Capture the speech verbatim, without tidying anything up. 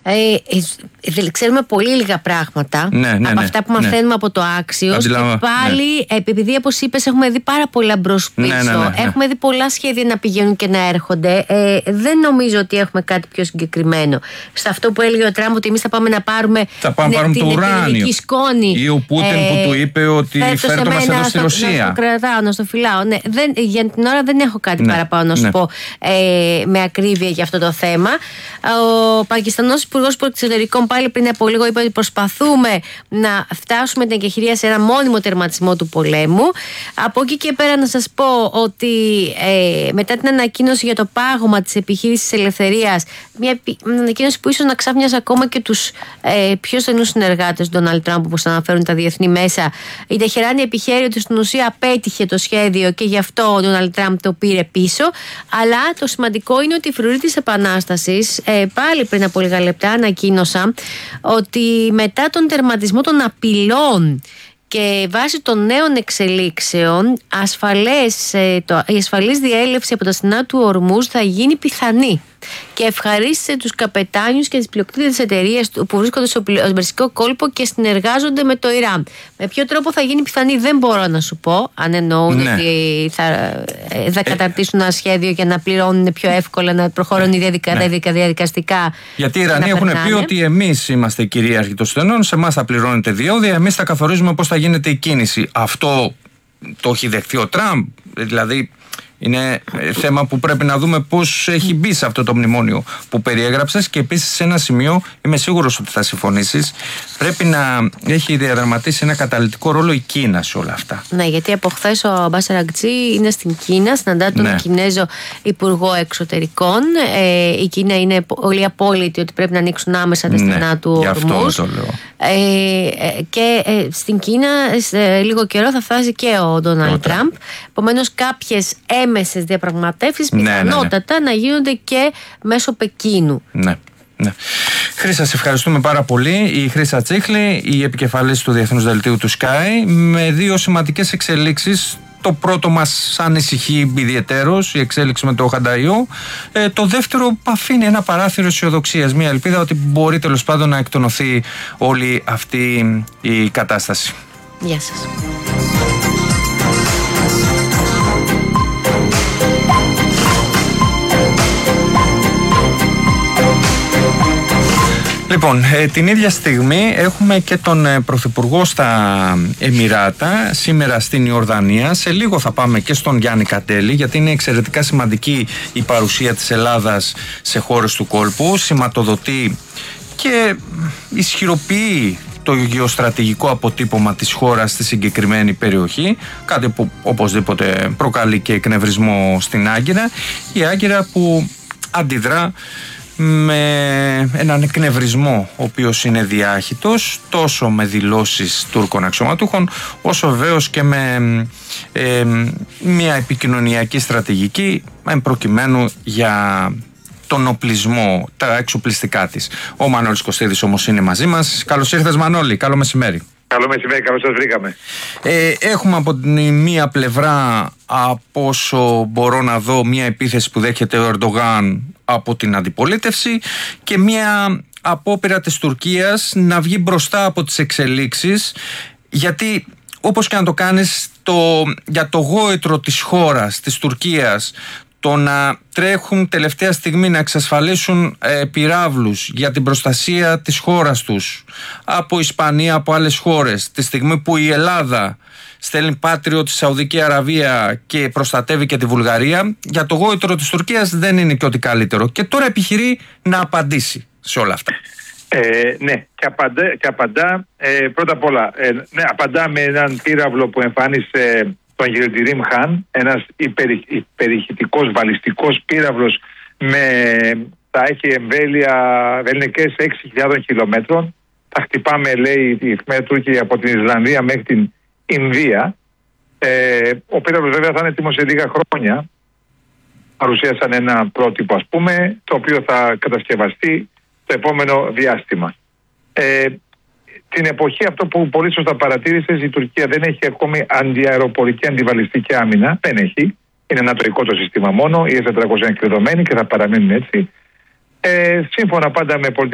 Ε, ξέρουμε πολύ λίγα πράγματα ναι, ναι, από ναι, αυτά που ναι. μαθαίνουμε από το Άξιος. Αντιλαμβα... Και πάλι, ναι. επειδή όπως είπες, έχουμε δει πάρα πολλά μπρος πίσω. Ναι, ναι, ναι, ναι. Έχουμε δει πολλά σχέδια να πηγαίνουν και να έρχονται. Ε, δεν νομίζω ότι έχουμε κάτι πιο συγκεκριμένο. Σε αυτό που έλεγε ο Τραμπ, ότι εμείς θα πάμε να πάρουμε, θα πάμε ναι, πάρουμε την πυρηνική σκόνη. Ή ο Πούτιν ε, που του είπε ότι φέρτε μας εδώ στη Ρωσία. Να το κρατάω, να στο φυλάω. Ναι, δεν, για την ώρα δεν έχω κάτι ναι, παραπάνω να σου ναι. πω ε, με ακρίβεια για αυτό το θέμα. Ο Πακιστανός Υπουργός Εξωτερικών πάλι πριν από λίγο είπε ότι προσπαθούμε να φτάσουμε την εγκεχηρία σε ένα μόνιμο τερματισμό του πολέμου. Από εκεί και πέρα να σας πω ότι ε, μετά την ανακοίνωση για το πάγωμα της επιχείρησης ελευθερίας, μια ανακοίνωση που ίσως να ξάφνιασε ακόμα και τους ε, πιο στενούς συνεργάτες του Ντόναλντ Τραμπ, όπως αναφέρουν τα διεθνή μέσα, η Τεχεράνη επιχαίρει ότι στην ουσία απέτυχε το σχέδιο και γι' αυτό ο Ντόναλντ Τραμπ το πήρε πίσω. Αλλά το σημαντικό είναι ότι οι φρουροί της Επανάστασης ε, πάλι πριν από λίγα λεπτά ανακοίνωσαν ότι μετά τον τερματισμό των απειλών και βάσει των νέων εξελίξεων ασφαλές, ε, το, η ασφαλής διέλευση από τα στενά του Ορμούζ θα γίνει πιθανή. Και ευχαρίστησε τους καπετάνιους και τις πλειοκτήτες της εταιρείας που βρίσκονται στο Περσικό κόλπο και συνεργάζονται με το Ιράν. Με ποιο τρόπο θα γίνει πιθανή δεν μπορώ να σου πω, αν εννοούν ναι. ότι θα, θα καταρτήσουν ένα σχέδιο για να πληρώνουν πιο εύκολα, να προχωρούν οι διαδικα... ναι. διαδικαστικά. Γιατί οι Ιρανοί έχουν πει ότι εμείς είμαστε κυρίαρχοι των στενών, σε εμάς θα πληρώνετε διόδια, εμείς θα καθορίζουμε πώς θα γίνεται η κίνηση. Αυτό το έχει δεχθεί ο Τραμπ, δηλαδή. Είναι θέμα που πρέπει να δούμε πώς έχει μπει σε αυτό το μνημόνιο που περιέγραψες και επίσης σε ένα σημείο, είμαι σίγουρος ότι θα συμφωνήσεις, πρέπει να έχει διαδραματίσει ένα καταλυτικό ρόλο η Κίνα σε όλα αυτά. Ναι, γιατί από χθες ο Αμπάς Αραγκτζή είναι στην Κίνα, συναντά τον ναι. Κινέζο Υπουργό Εξωτερικών. Ε, η Κίνα είναι πολύ απόλυτη ότι πρέπει να ανοίξουν άμεσα τα στενά ναι, του Ορμούζ. Το λέω. Ε, και ε, στην Κίνα σε λίγο καιρό θα φτάσει και ο Ντόναλντ Τραμπ. Επομένως κάποιες έμεσες διαπραγματεύσεις ναι, πιθανότατα ναι, ναι. να γίνονται και μέσω Πεκίνου. Ναι. Ναι. Χρύσα, σε ευχαριστούμε πάρα πολύ. Η Χρύσα Τσίχλη, η επικεφαλής του Διεθνούς Δελτίου του Sky, με δύο σημαντικές εξελίξεις. Το πρώτο μας ανησυχεί ιδιαιτέρως, η εξέλιξη με το Χανταϊό. Ε, το δεύτερο αφήνει ένα παράθυρο αισιοδοξίας, μια ελπίδα ότι μπορεί τέλος πάντων να εκτονωθεί όλη αυτή η κατάσταση. Γεια σας. Λοιπόν, ε, την ίδια στιγμή έχουμε και τον ε, Πρωθυπουργό στα Εμιράτα, σήμερα στην Ιορδανία. Σε λίγο θα πάμε και στον Γιάννη Κατέλη, γιατί είναι εξαιρετικά σημαντική η παρουσία της Ελλάδας σε χώρες του κόλπου. Σηματοδοτεί και ισχυροποιεί το γεωστρατηγικό αποτύπωμα της χώρας στη συγκεκριμένη περιοχή, κάτι που οπωσδήποτε προκαλεί και εκνευρισμό στην Άγκυρα. Η Άγκυρα που αντιδρά με έναν εκνευρισμό ο οποίος είναι διάχυτος, τόσο με δηλώσεις Τούρκων αξιωματούχων, όσο βεβαίως και με ε, μια επικοινωνιακή στρατηγική εν προκειμένου για τον οπλισμό, τα εξοπλιστικά της. Ο Μανώλης Κωστίδης όμως είναι μαζί μας. Καλώς ήρθες Μανώλη, καλό μεσημέρι. Καλό μεσημέρι, καλώς σας βρήκαμε. Ε, έχουμε από την μία πλευρά, από όσο μπορώ να δω, μια επίθεση που δέχεται ο Ερντογάν από την αντιπολίτευση και μια απόπειρα της Τουρκίας να βγει μπροστά από τις εξελίξεις, γιατί όπως και να το κάνεις, το, για το γόητρο της χώρας, της Τουρκίας, το να τρέχουν τελευταία στιγμή να εξασφαλίσουν ε, πυράβλους για την προστασία της χώρας τους από Ισπανία, από άλλες χώρες, τη στιγμή που η Ελλάδα στέλνει πάτριο τη Σαουδική Αραβία και προστατεύει και τη Βουλγαρία, για το γόητρο της Τουρκίας δεν είναι και ό,τι καλύτερο. Και τώρα επιχειρεί να απαντήσει σε όλα αυτά. Ε, ναι, και απαντά, και απαντά ε, πρώτα απ' όλα, ε, ναι, απαντά με έναν πύραυλο που εμφάνισε τον Γεροντιρίμ Χαν, ένας υπερη, υπερηχητικός βαλιστικός πύραυλος με, θα έχει εμβέλεια βελνικές έξι χιλιάδες χιλιόμετρων. Θα χτυπάμε, λέει η εφημερίδα Τούρκη, από την Ισλανδία μέχρι την Ινδία. Ε, ο πύραυλος βέβαια θα είναι έτοιμος σε λίγα χρόνια. Παρουσίασαν ένα πρότυπο, ας πούμε, το οποίο θα κατασκευαστεί το επόμενο διάστημα. Ε, την εποχή, αυτό που πολύ σωστά παρατήρησες, η Τουρκία δεν έχει ακόμη αντιαεροπορική αντιβαλιστική άμυνα. Δεν έχει. Είναι ένα τοικό το σύστημα μόνο. Οι ες τετρακόσια είναι κλειδωμένοι και θα παραμείνουν έτσι. Ε, σύμφωνα πάντα με